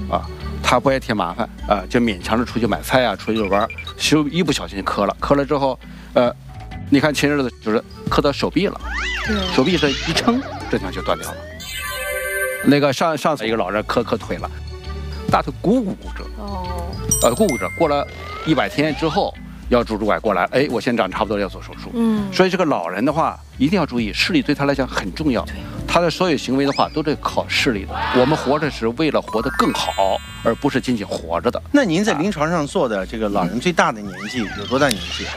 啊，他不爱添麻烦啊，就勉强着出去买菜啊，出去玩，一不小心磕了之后，你看前日子就是磕到手臂了，手臂这一撑，这条就断掉了。那个上次一个老人磕腿了，大腿骨折，骨折，过了100天之后。要拄拐过来，我现在长差不多要做手术。所以这个老人的话一定要注意，视力对他来讲很重要。他的所有行为的话都得靠视力的。我们活着是为了活得更好，而不是仅仅活着的。 那您在临床上做的这个老人最大的年纪有多大年纪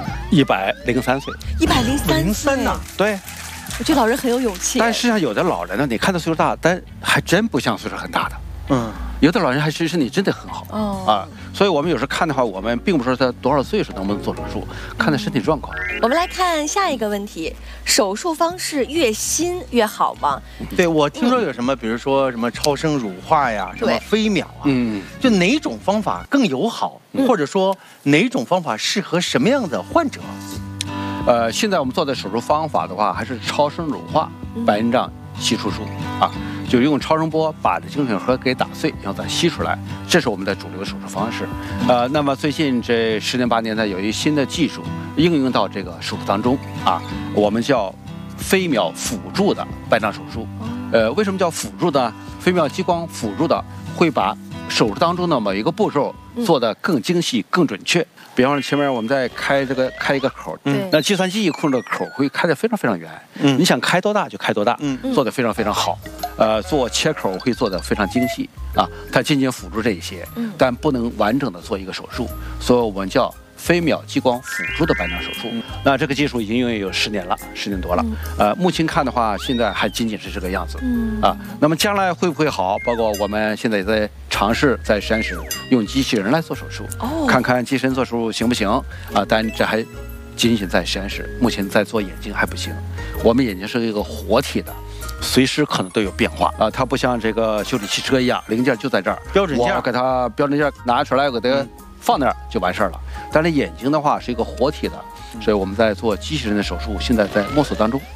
？103岁。 103呐？ 对。 这老人很有勇气。 但实际上有的老人呢，你看他岁数大，但还真不像岁数很大的。有的老人还是身体真的很好所以我们有时候看的话，我们并不是说他多少岁数能不能做手术，看他身体状况。 我们来看下一个问题：手术方式越新越好吗？ 对，我听说有什么，比如说什么超声乳化呀，什么飞秒啊，就哪种方法更友好，或者说哪种方法适合什么样的患者？ 现在我们做的手术方法的话，还是超声乳化白内障吸出术就用超声波把这精水核给打碎，然后再吸出来，这是我们的主流手术方式。那么最近这10年8年呢，有一新的技术应用到这个手术当中我们叫飞秒辅助的白内障手术。为什么叫辅助呢？飞秒激光辅助的会把手术当中的某一个步骤做得更精细、更准确。比方说前面我们在开一个口，那计算机一控制口会开得非常非常圆，你想开多大就开多大，做得非常非常好。做切口会做得非常精细它仅仅辅助这一些，但不能完整的做一个手术，所以我们叫飞秒激光辅助的白内障手术。那这个技术已经拥有10年了，10年多了。目前看的话，现在还仅仅是这个样子那么将来会不会好？包括我们现在也在尝试在实验室用机器人来做手术，看看机器人做手术行不行但这还仅仅在实验室，目前在做眼睛还不行。我们眼睛是一个活体的，随时可能都有变化它不像这个修理汽车一样，零件就在这儿， 标准件， 我给它标准件拿出来，给它放那儿就完事儿了。但是眼睛的话是一个活体的，所以我们在做机器人的手术，现在在摸索当中。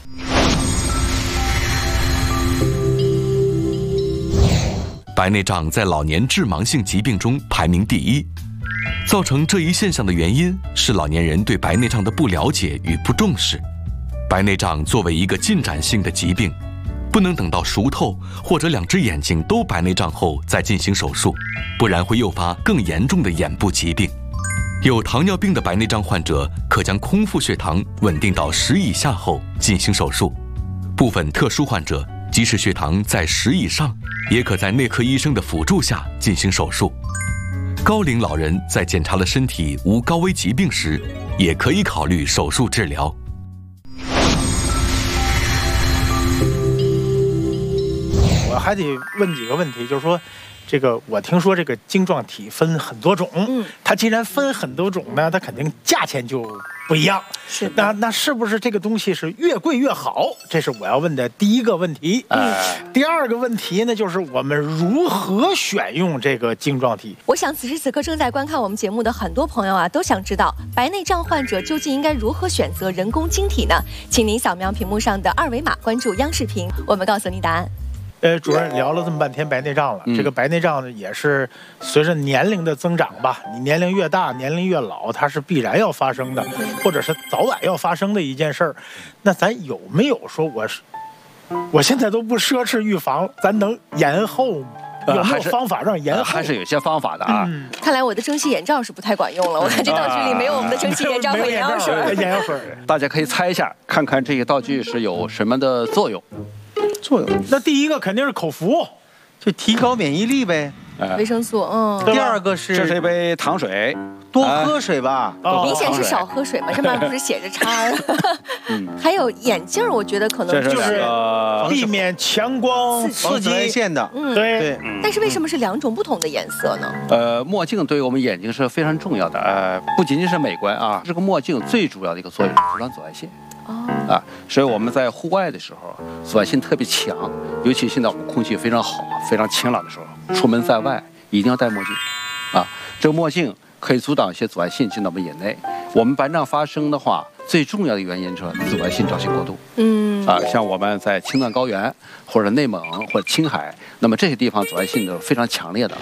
白内障在老年致盲性疾病中排名第1。造成这一现象的原因是老年人对白内障的不了解与不重视。白内障作为一个进展性的疾病，不能等到熟透或者2只眼睛都白内障后再进行手术，不然会诱发更严重的眼部疾病。有糖尿病的白内障患者可将空腹血糖稳定到10以下后进行手术。部分特殊患者即使血糖在10以上，也可在内科医生的辅助下进行手术。高龄老人在检查了身体无高危疾病时，也可以考虑手术治疗。 我还得问几个问题，就是说，这个我听说这个晶状体分很多种，它既然分很多种呢，它肯定价钱就不一样。 是， 那是不是这个东西是越贵越好？这是我要问的第一个问题。第二个问题呢，就是我们如何选用这个晶状体？ 我想此时此刻正在观看我们节目的很多朋友都想知道白内障患者究竟应该如何选择人工晶体呢？请您扫描屏幕上的2维码，关注央视频，我们告诉你答案。 主任聊了这么半天白内障了，这个白内障呢也是随着年龄的增长吧，你年龄越大，年龄越老，它是必然要发生的，或者是早晚要发生的一件事儿。那咱有没有说我现在都不奢侈预防，咱能延后吗？有没有方法让延后？ 还是有些方法的看来我的蒸汽眼罩是不太管用了，我看这道具里没有我们的蒸汽眼罩和眼药水。 眼药水， 大家可以猜一下，看看这些道具是有什么的作用。 那第一个肯定是口服， 就提高免疫力呗。 维生素， 第二个是这是一杯糖水， 多喝水吧。 明显是少喝水嘛，上面不是写着叉。还有眼镜，我觉得可能就是避免强光刺激紫外线的。 对。 但是为什么是2种不同的颜色呢？ 墨镜对于我们眼睛是非常重要的，不仅仅是美观这个墨镜最主要的一个作用是阻断紫外线。所以我们在户外的时候，紫外线特别强，尤其现在我们空气非常好、非常晴朗的时候，出门在外一定要戴墨镜这个墨镜可以阻挡一些紫外线进到我们眼内。我们白内障发生的话，最重要的原因是紫外线照射过度。像我们在青藏高原或者内蒙或者青海，那么这些地方紫外线都是非常强烈的。